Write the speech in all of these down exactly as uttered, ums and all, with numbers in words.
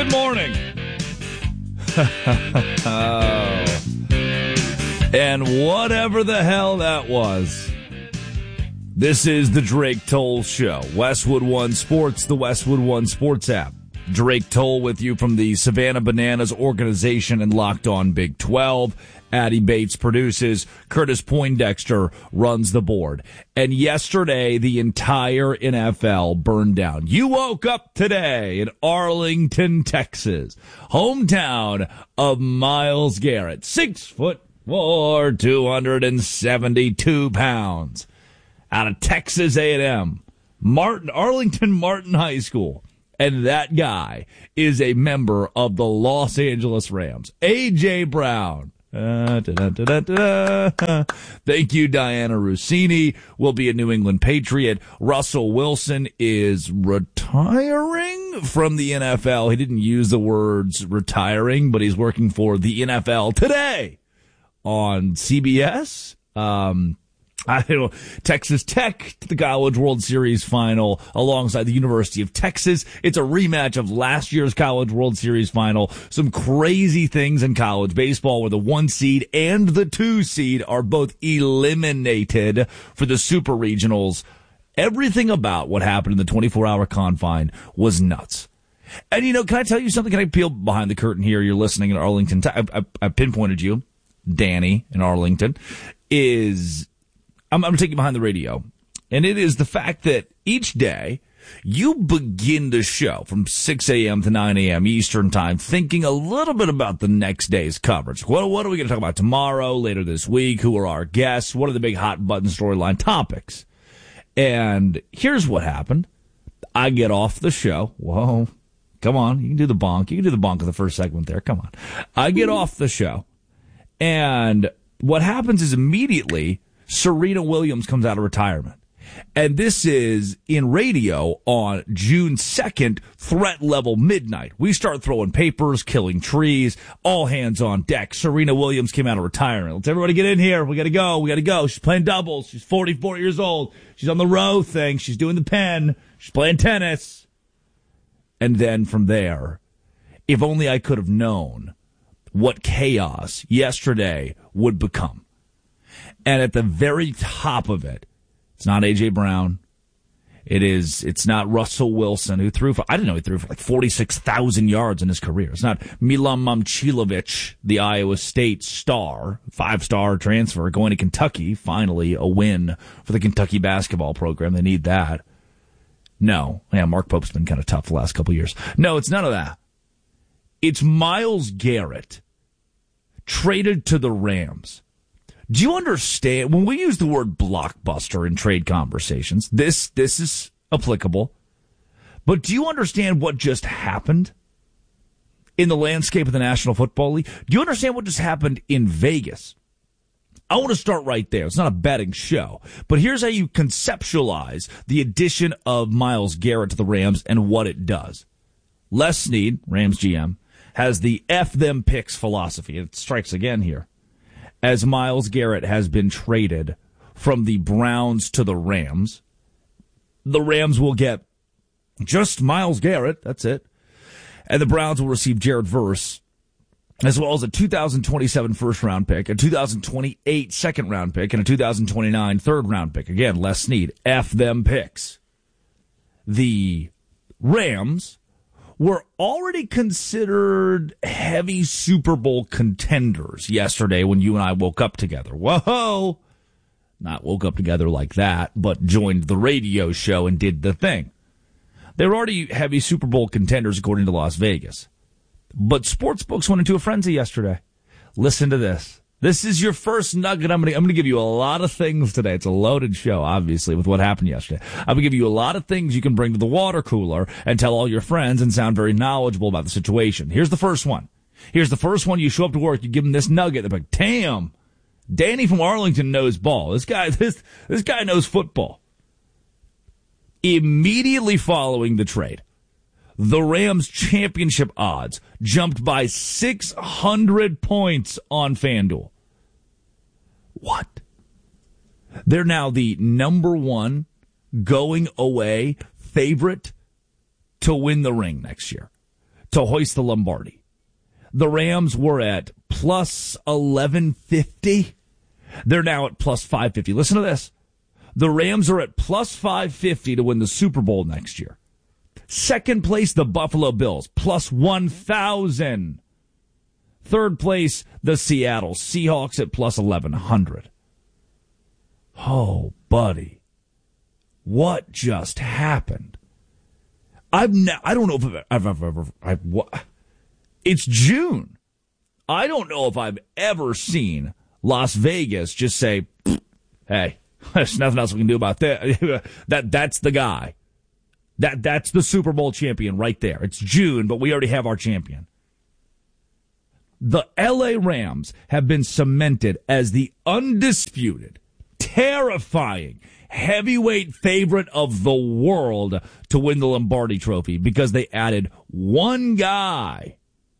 Good morning. Oh. And whatever the hell that was, this is the Drake Toll Show. Westwood One Sports, the Westwood One Sports app. Drake Toll with you from the Savannah Bananas organization and Locked On Big twelve. Addie Bates produces. Curtis Poindexter runs the board. And yesterday, the entire N F L burned down. You woke up today in Arlington, Texas, hometown of Myles Garrett. Six foot four, two hundred seventy-two pounds. Out of Texas A and M, Martin, Arlington Martin High School. And that guy is a member of the Los Angeles Rams. A J. Brown. Uh, da, da, da, da, da. Thank you, Diana Rossini will be a New England Patriot. Russell Wilson is retiring from the N F L. He didn't use the words retiring, but he's working for the N F L today on C B S. Um, I don't know, Texas Tech to the College World Series final alongside the University of Texas. It's a rematch of last year's College World Series final. Some crazy things in college baseball where the one seed and the two seed are both eliminated for the super regionals. Everything about what happened in the twenty-four hour confine was nuts. And, you know, can I tell you something? Can I peel behind the curtain here? You're listening in Arlington. I, I, I pinpointed you. Danny in Arlington is... I'm, I'm going to take you behind the radio, and it is the fact that each day you begin the show from six a.m. to nine a.m. Eastern time thinking a little bit about the next day's coverage. What, what are we going to talk about tomorrow, later this week? Who are our guests? What are the big hot-button storyline topics? And here's what happened. I get off the show. Whoa. Come on. You can do the bonk. You can do the bonk of the first segment there. Come on. I get off the show, and what happens is immediately Serena Williams comes out of retirement. And this is in radio on June second, threat level midnight. We start throwing papers, killing trees, all hands on deck. Serena Williams came out of retirement. Let's everybody get in here. We got to go. We got to go. She's playing doubles. She's forty-four years old. She's on the row thing. She's doing the pen. She's playing tennis. And then from there, if only I could have known what chaos yesterday would become. And at the very top of it, it's not A J. Brown. It is, it's not Russell Wilson, who threw for, I didn't know he threw for like forty-six thousand yards in his career. It's not Milan Momcilovic, the Iowa State star, five-star transfer going to Kentucky. Finally, a win for the Kentucky basketball program. They need that. No. Yeah, Mark Pope's been kind of tough the last couple of years. No, it's none of that. It's Myles Garrett traded to the Rams. Do you understand, when we use the word blockbuster in trade conversations, this this is applicable, but do you understand what just happened in the landscape of the National Football League? Do you understand what just happened in Vegas? I want to start right there. It's not a betting show, but here's how you conceptualize the addition of Myles Garrett to the Rams and what it does. Les Snead, Rams G M, has the F them picks philosophy. It strikes again here. As Myles Garrett has been traded from the Browns to the Rams, the Rams will get just Myles Garrett, that's it, and the Browns will receive Jared Verse, as well as a two thousand twenty-seven first-round pick, a two thousand twenty-eight second-round pick, and a two thousand twenty-nine third-round pick. Again, Les Snead, F them picks. The Rams were already considered heavy Super Bowl contenders yesterday when you and I woke up together. Whoa! Not woke up together like that, but joined the radio show and did the thing. They were already heavy Super Bowl contenders according to Las Vegas. But sportsbooks went into a frenzy yesterday. Listen to this. This is your first nugget. I'm going to I'm going to give you a lot of things today. It's a loaded show, obviously, with what happened yesterday. I'm going to give you a lot of things you can bring to the water cooler and tell all your friends and sound very knowledgeable about the situation. Here's the first one. Here's the first one. You show up to work, you give them this nugget. They're like, damn, Danny from Arlington knows ball. This guy, this, this guy knows football. Immediately following the trade, the Rams' championship odds jumped by six hundred points on FanDuel. What? They're now the number one going away favorite to win the ring next year. to hoist the Lombardi. The Rams were at plus eleven fifty. They're now at plus five fifty. Listen to this. The Rams are at plus five fifty to win the Super Bowl next year. Second place, the Buffalo Bills, plus one thousand. Third place, the Seattle Seahawks at plus eleven hundred. Oh, buddy. What just happened? I've ne- I don't know if I've, I've, I've ever... I've, what? It's June. I don't know if I've ever seen Las Vegas just say, hey, there's nothing else we can do about that. that that's the guy. That That's the Super Bowl champion right there. It's June, but we already have our champion. The L A Rams have been cemented as the undisputed, terrifying, heavyweight favorite of the world to win the Lombardi Trophy because they added one guy.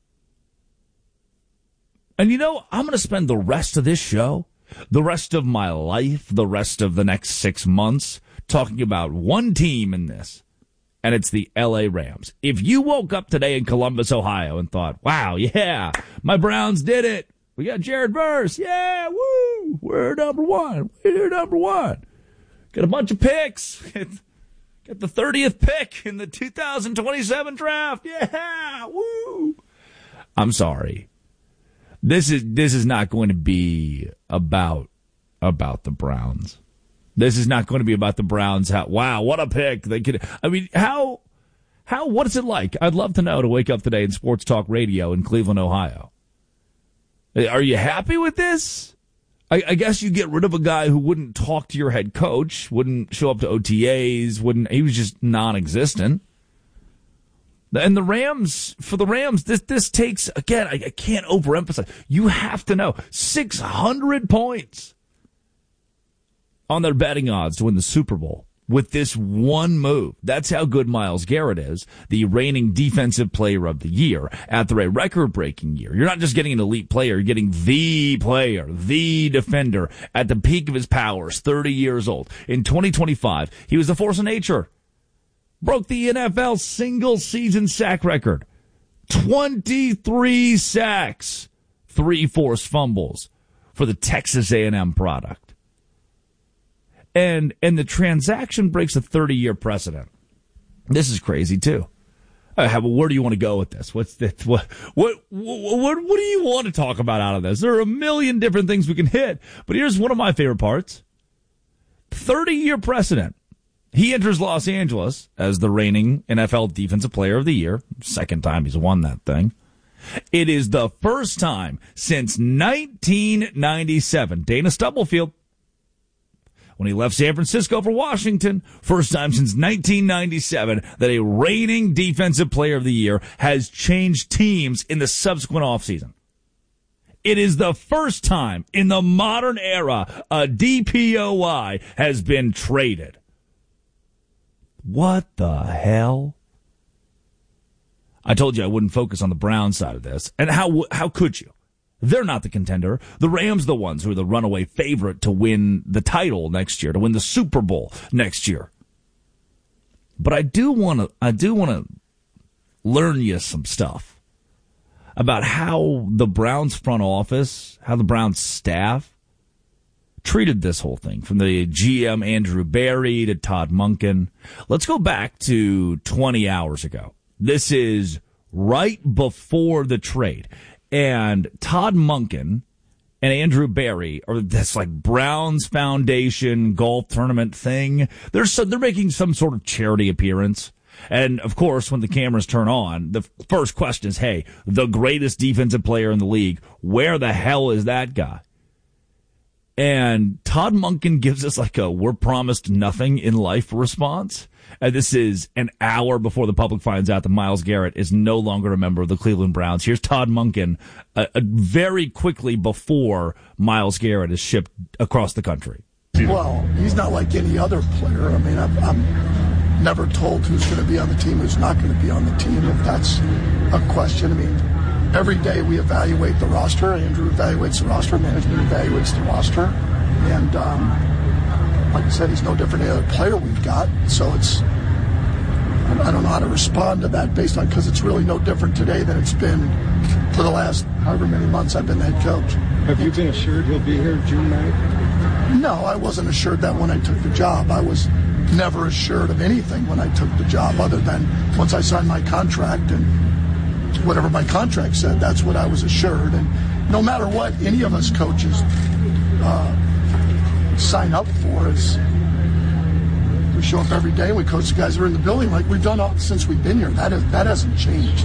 And you know, I'm going to spend the rest of this show, the rest of my life, the rest of the next six months talking about one team in this, and it's the L A Rams. If you woke up today in Columbus, Ohio and thought, wow, yeah, my Browns did it. We got Jared Verse. Yeah, woo, we're number one. We're number one. Got a bunch of picks. Got the thirtieth pick in the two thousand twenty-seven draft. Yeah, woo. I'm sorry. This is this is not going to be about about the Browns. This is not going to be about the Browns. How, wow, what a pick! They could. I mean, how how what is it like? I'd love to know to wake up today in sports talk radio in Cleveland, Ohio. Are you happy with this? I, I guess you get rid of a guy who wouldn't talk to your head coach, wouldn't show up to O T As, wouldn't. He was just non-existent. And the Rams, for the Rams, this this takes, again, I, I can't overemphasize. You have to know, six hundred points on their betting odds to win the Super Bowl with this one move. That's how good Myles Garrett is, the reigning defensive player of the year after a record-breaking year. You're not just getting an elite player, you're getting the player, the defender at the peak of his powers, thirty years old. In twenty twenty-five, he was a force of nature. Broke the N F L single-season sack record. twenty-three sacks, three forced fumbles for the Texas A and M product. And and the transaction breaks a thirty-year precedent. This is crazy, too. Uh, how, where do you want to go with this? What's the, what, what, what, what, what do you want to talk about out of this? There are a million different things we can hit, but here's one of my favorite parts. thirty-year precedent. He enters Los Angeles as the reigning N F L Defensive Player of the Year. Second time he's won that thing. It is the first time since nineteen ninety-seven. Dana Stubblefield, when he left San Francisco for Washington, first time since nineteen ninety-seven that a reigning Defensive Player of the Year has changed teams in the subsequent offseason. It is the first time in the modern era a D P O Y has been traded. What the hell? I told you I wouldn't focus on the Browns side of this. And how how could you? They're not the contender. The Rams are the ones who are the runaway favorite to win the title next year, to win the Super Bowl next year. But I do want to I do want to learn you some stuff about how the Browns front office, how the Browns staff treated this whole thing, from the G M Andrew Berry to Todd Monken. Let's go back to twenty hours ago. This is right before the trade. And Todd Monken and Andrew Berry, or this like Browns Foundation golf tournament thing, they're, so, they're making some sort of charity appearance. And, of course, when the cameras turn on, the first question is, hey, the greatest defensive player in the league, where the hell is that guy? And Todd Monken gives us like a we're promised nothing in life response. And this is an hour before the public finds out that Myles Garrett is no longer a member of the Cleveland Browns. Here's Todd Monken uh, uh, very quickly before Myles Garrett is shipped across the country. Well, he's not like any other player. I mean, I'm, I'm never told who's going to be on the team, who's not going to be on the team, if that's a question. I mean, every day we evaluate the roster. Andrew evaluates the roster. Management evaluates the roster. And um, like I said, he's no different than any other player we've got. So it's, I don't know how to respond to that based on, because it's really no different today than it's been for the last however many months I've been the head coach. Have you been assured he'll be here June ninth? No, I wasn't assured that when I took the job. I was never assured of anything when I took the job, other than once I signed my contract and whatever my contract said, that's what I was assured. And no matter what any of us coaches uh, sign up for, is we show up every day and we coach the guys that are in the building like we've done all, since we've been here. That is, that hasn't changed.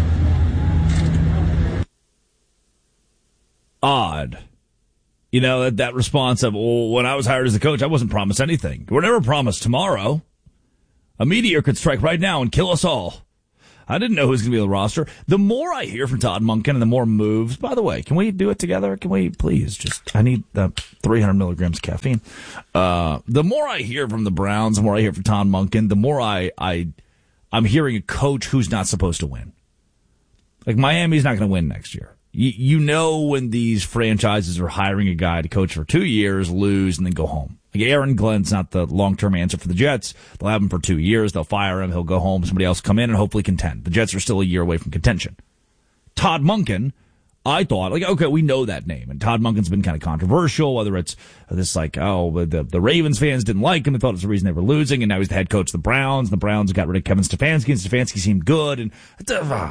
Odd. You know, that, that response of, well, when I was hired as a coach, I wasn't promised anything. We're never promised tomorrow. A meteor could strike right now and kill us all. I didn't know who was going to be on the roster. The more I hear from Todd Monken and the more moves, by the way, can we do it together? Can we please just, I need the three hundred milligrams of caffeine. Uh, the more I hear from the Browns, the more I hear from Todd Monken, the more I, I, I'm hearing a coach who's not supposed to win. Like Miami's not going to win next year. You, you know when these franchises are hiring a guy to coach for two years, lose, and then go home. Like Aaron Glenn's not the long-term answer for the Jets. They'll have him for two years. They'll fire him. He'll go home. Somebody else will come in and hopefully contend. The Jets are still a year away from contention. Todd Monken, I thought, like, okay, we know that name. And Todd Monken's been kind of controversial, whether it's this like, oh, the, the Ravens fans didn't like him. They thought it was the reason they were losing. And now he's the head coach of the Browns. The Browns got rid of Kevin Stefanski, and Stefanski seemed good. And uh,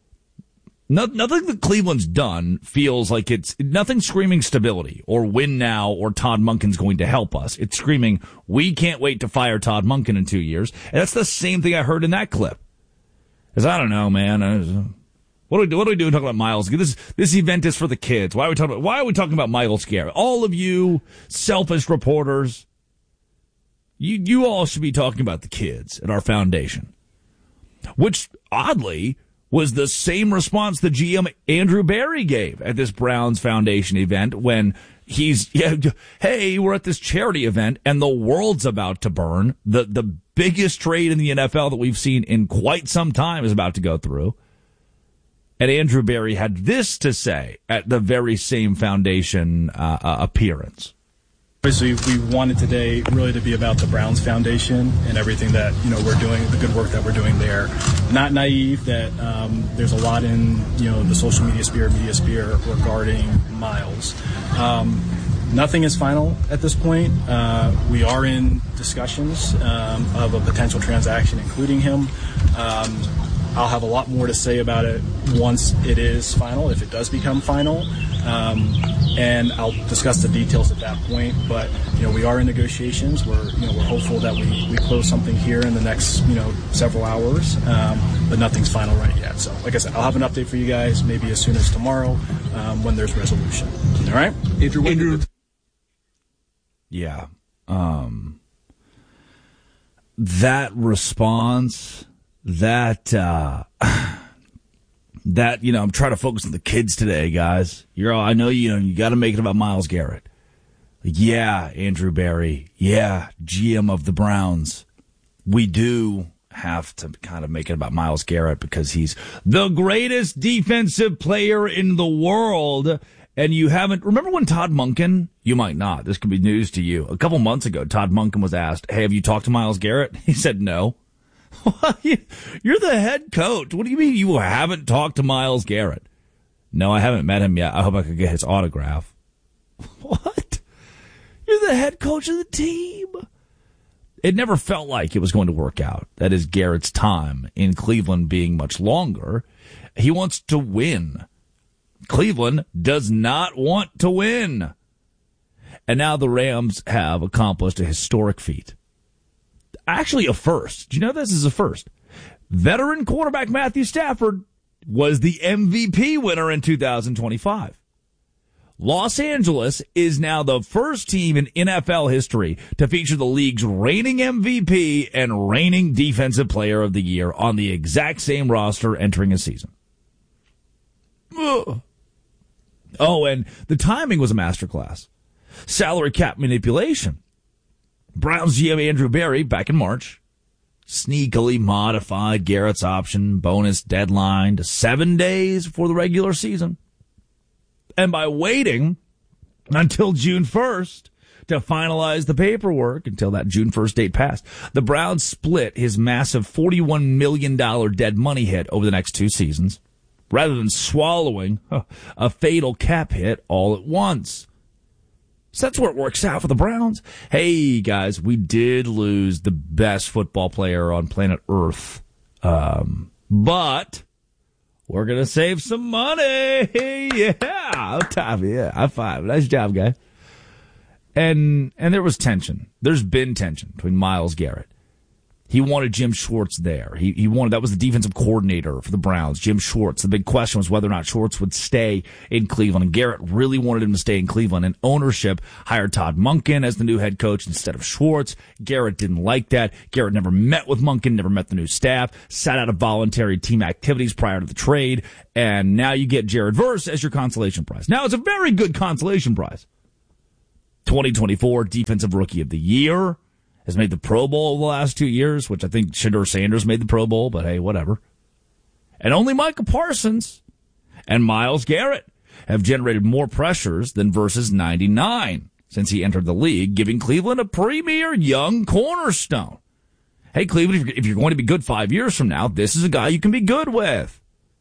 nothing that Cleveland's done feels like it's nothing screaming stability or win now or Todd Monken's going to help us. It's screaming, we can't wait to fire Todd Monken in two years. And that's the same thing I heard in that clip. Because I don't know, man. I, what do we do? What do we do talking about Myles? This this event is for the kids. Why are we talking about? Why are we talking about Myles Garrett? All of you selfish reporters, you you all should be talking about the kids at our foundation. Which oddly was the same response the G M Andrew Berry gave at this Browns Foundation event when he's, yeah, hey, we're at this charity event and the world's about to burn. The the biggest trade in the N F L that we've seen in quite some time is about to go through. And Andrew Berry had this to say at the very same Foundation uh, uh, appearance. Obviously, we wanted today really to be about the Browns Foundation and everything that, you know, we're doing, the good work that we're doing there. Not naive that um, there's a lot in, you know, the social media sphere, media sphere regarding Myles. Um, nothing is final at this point. Uh, we are in discussions um, of a potential transaction, including him. Um, I'll have a lot more to say about it once it is final, if it does become final. Um, and I'll discuss the details at that point. But, you know, we are in negotiations. We're, you know, we're hopeful that we, we close something here in the next, you know, several hours. Um, but nothing's final right yet. So, like I said, I'll have an update for you guys maybe as soon as tomorrow um, when there's resolution. All right? Andrew, Andrew. Yeah. Um, that response, that, uh, that, you know, I'm trying to focus on the kids today, guys. You're all, I know, you know, you got to make it about Myles Garrett. Yeah, Andrew Berry. Yeah, G M of the Browns. We do have to kind of make it about Myles Garrett because he's the greatest defensive player in the world. And you haven't, remember when Todd Monken, you might not, this could be news to you. A couple months ago, Todd Monken was asked, hey, have you talked to Myles Garrett? He said no. You're the head coach. What do you mean you haven't talked to Myles Garrett? No, I haven't met him yet. I hope I could get his autograph. What? You're the head coach of the team. It never felt like it was going to work out. That is Garrett's time in Cleveland being much longer. He wants to win. Cleveland does not want to win. And now the Rams have accomplished a historic feat. Actually a first. Do you know this is a first? Veteran quarterback Matthew Stafford was the M V P winner in two thousand twenty-five. Los Angeles is now the first team in N F L history to feature the league's reigning M V P and reigning Defensive Player of the Year on the exact same roster entering a season. Ugh. Oh, and the timing was a masterclass. Salary cap manipulation. Browns G M Andrew Berry, back in March, sneakily modified Garrett's option bonus deadline to seven days before the regular season. And by waiting until June first to finalize the paperwork until that June first date passed. The Browns split his massive forty-one million dollars dead money hit over the next two seasons, rather than swallowing a fatal cap hit all at once. So that's where it works out for the Browns. Hey, guys, we did lose the best football player on planet Earth. Um, but we're going to save some money. Yeah. Top, yeah. High five. Nice job, guy. And, and there was tension. There's been tension between Myles Garrett. He wanted Jim Schwartz there. He he wanted, that was the defensive coordinator for the Browns, Jim Schwartz. The big question was whether or not Schwartz would stay in Cleveland. And Garrett really wanted him to stay in Cleveland. And ownership hired Todd Monken as the new head coach instead of Schwartz. Garrett didn't like that. Garrett never met with Monken, never met the new staff, sat out of voluntary team activities prior to the trade. And now you get Jared Verse as your consolation prize. Now it's a very good consolation prize. twenty twenty-four Defensive Rookie of the Year. Has made the Pro Bowl the last two years, which I think Shedeur Sanders made the Pro Bowl, but hey, whatever. And only Micah Parsons and Myles Garrett have generated more pressures than Verse's ninety-nine since he entered the league, giving Cleveland a premier young cornerstone. Hey, Cleveland, if you're going to be good five years from now, this is a guy you can be good with.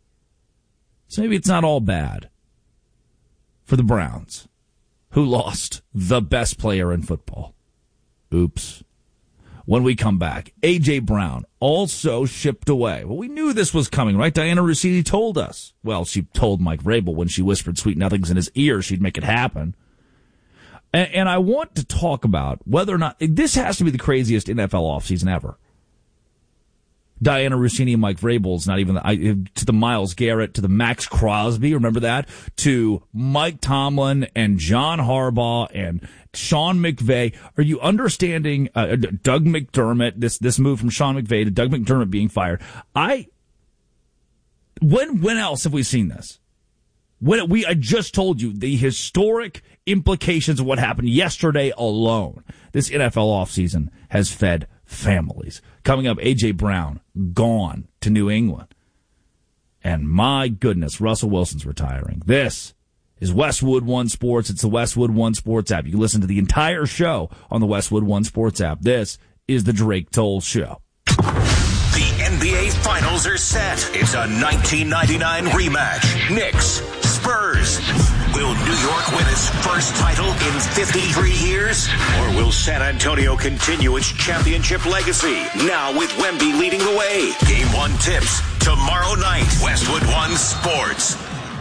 So maybe it's not all bad for the Browns, who lost the best player in football. Oops. When we come back, A J. Brown also shipped away. Well, we knew this was coming, right? Diana Russini told us. Well, she told Mike Vrabel when she whispered sweet nothings in his ear she'd make it happen. And, and I want to talk about whether or not this has to be the craziest N F L offseason ever. Diana Russini and Mike Vrabel's not even the, I, to the Myles Garrett, to the Max Crosby, remember that? To Mike Tomlin and John Harbaugh and Sean McVay. Are you understanding uh, Doug McDermott, this this move from Sean McVay to Doug McDermott being fired? I when when else have we seen this? When we I just told you the historic implications of what happened yesterday alone. This N F L offseason has fed families. Coming up, A J. Brown gone to New England. And my goodness, Russell Wilson's retiring. This is Westwood One Sports. It's the Westwood One Sports app. You can listen to the entire show on the Westwood One Sports app. This is the Drake Toll Show. The N B A Finals are set. It's a nineteen ninety-nine rematch. Knicks, Spurs. Will New York win its first title in fifty-three years? Or will San Antonio continue its championship legacy? Now with Wemby leading the way. Game one tips tomorrow night. Westwood One Sports.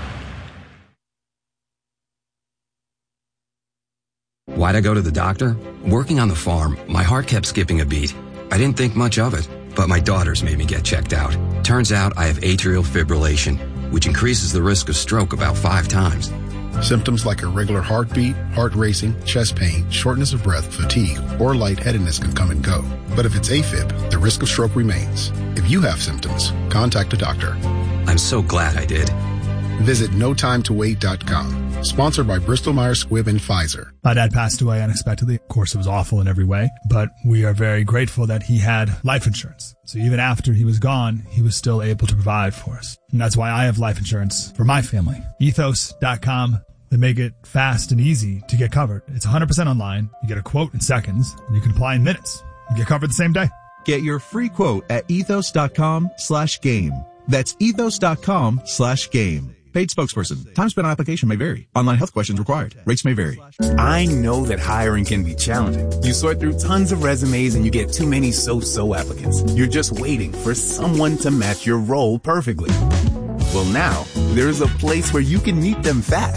Why'd I go to the doctor? Working on the farm, my heart kept skipping a beat. I didn't think much of it, but my daughters made me get checked out. Turns out I have atrial fibrillation, which increases the risk of stroke about five times. Symptoms like irregular heartbeat, heart racing, chest pain, shortness of breath, fatigue, or lightheadedness can come and go. But if it's AFib, the risk of stroke remains. If you have symptoms, contact a doctor. I'm so glad I did. Visit no time to wait dot com. Sponsored by Bristol Myers Squibb and Pfizer. My dad passed away unexpectedly. Of course, it was awful in every way, but we are very grateful that he had life insurance. So even after he was gone, he was still able to provide for us. And that's why I have life insurance for my family. ethos dot com. They make it fast and easy to get covered. It's one hundred percent online. You get a quote in seconds, and you can apply in minutes. You get covered the same day. Get your free quote at ethos dot com slash game. That's ethos dot com slash game. Paid spokesperson. Time spent on application may vary. Online health questions required. Rates may vary. I know that hiring can be challenging. You sort through tons of resumes and you get too many so-so applicants. You're just waiting for someone to match your role perfectly. Well, now, there's a place where you can meet them fast.